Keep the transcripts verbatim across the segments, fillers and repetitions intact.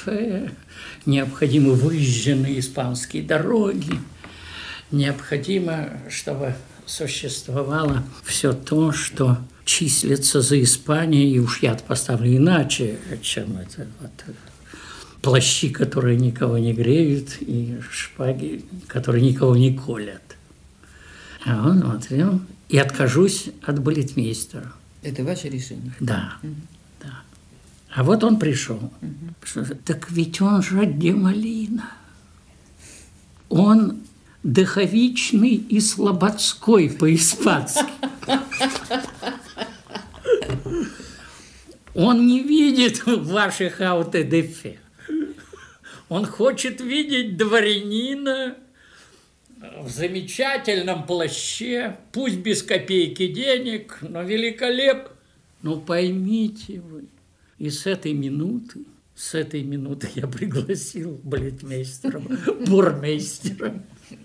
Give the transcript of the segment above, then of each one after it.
кафе, необходимы выезженные испанские дороги, необходимо, чтобы существовало все то, что числится за Испанией, и уж я поставлю иначе, чем это вот, плащи, которые никого не греют, и шпаги, которые никого не колят. А он смотрел, и откажусь от балетмейстера. Это ваше решение? Да, угу. да. А вот он пришел. Угу. Так ведь он же де Молина. Он Дыховичный и Слободской по-испански. Он не видит ваших ауте-де-фе. Он хочет видеть дворянина в замечательном плаще, пусть без копейки денег, но великолепно. Но поймите вы, и с этой минуты, с этой минуты я пригласил балетмейстера, бурмейстера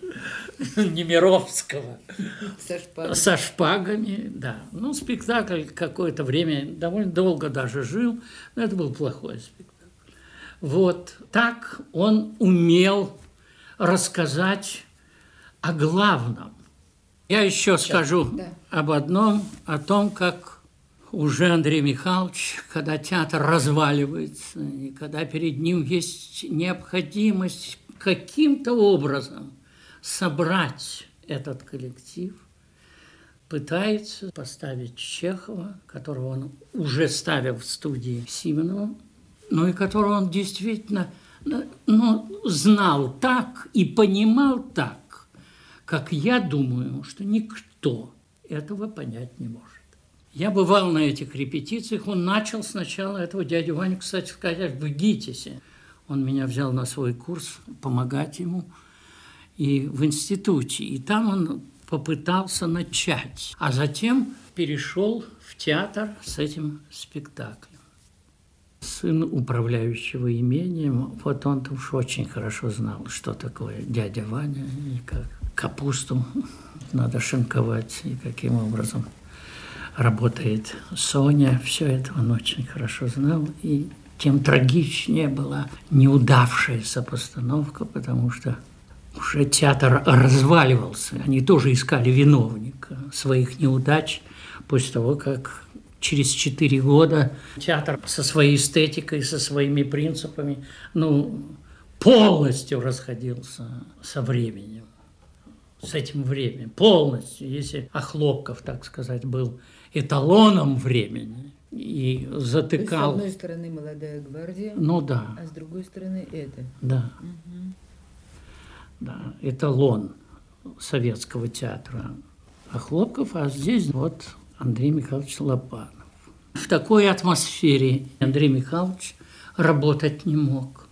Немировского. Со шпагами. Со шпагами, да. Ну, спектакль какое-то время, довольно долго даже жил, но это был плохой спектакль. Вот так он умел рассказать о главном. Я еще Сейчас, скажу да. об одном, о том, как уже Андрей Михайлович, когда театр разваливается, и когда перед ним есть необходимость каким-то образом собрать этот коллектив, пытается поставить Чехова, которого он уже ставил в студии Симонова, но и которого он действительно ну, знал так и понимал так, как я думаю, что никто этого понять не может. Я бывал на этих репетициях, он начал сначала этого дядю Ваню, кстати сказать, в ГИТИСе. Он меня взял на свой курс помогать ему и в институте. И там он попытался начать, а затем перешел в театр с этим спектаклем. Сын управляющего имением, вот он-то уж очень хорошо знал, что такое дядя Ваня, и как капусту надо шинковать, и каким образом работает Соня. Все это он очень хорошо знал, и тем трагичнее была неудавшаяся постановка, потому что уже театр разваливался. Они тоже искали виновника своих неудач после того, как через четыре года театр со своей эстетикой, со своими принципами, ну, полностью расходился со временем, с этим временем, полностью. Если Охлопков, так сказать, был эталоном времени и затыкал... То есть, с одной стороны, «Молодая гвардия», ну, да. а с другой стороны это. Да. Угу. Да, эталон советского театра Охлопков, а здесь вот Андрей Михайлович Лопанов. В такой атмосфере Андрей Михайлович работать не мог.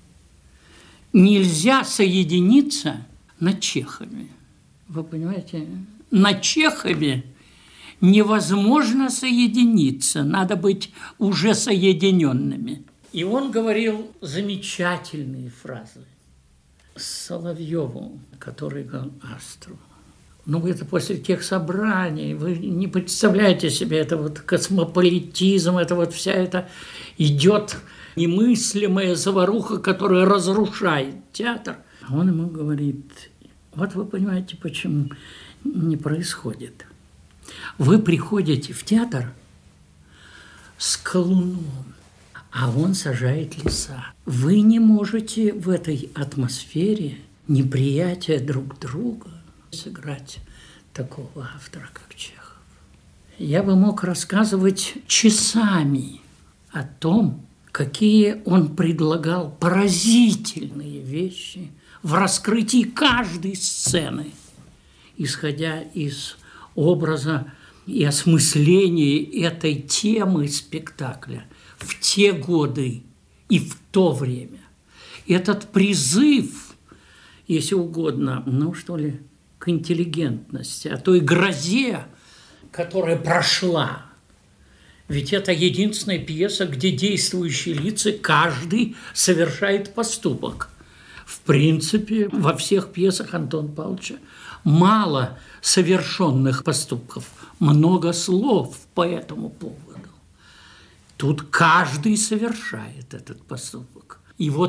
Нельзя соединиться на Чехове. Вы понимаете? На Чехове невозможно соединиться, надо быть уже соединенными. И он говорил замечательные фразы. Соловьеву, который говорил Астру. Ну, это после тех собраний, вы не представляете себе, это вот космополитизм, это вот вся эта идет немыслимая заваруха, которая разрушает театр. А он ему говорит, вот вы понимаете, почему не происходит. Вы приходите в театр с колуном, а он сажает леса. Вы не можете в этой атмосфере неприятия друг друга сыграть такого автора, как Чехов. Я бы мог рассказывать часами о том, какие он предлагал поразительные вещи в раскрытии каждой сцены, исходя из образа и осмысления этой темы спектакля в те годы и в то время. Этот призыв, если угодно, ну что ли, к интеллигентности, о той грозе, которая прошла. Ведь это единственная пьеса, где действующие лица, каждый совершает поступок. В принципе, во всех пьесах Антона Павловича мало совершенных поступков, много слов по этому поводу. Тут каждый совершает этот поступок. И вот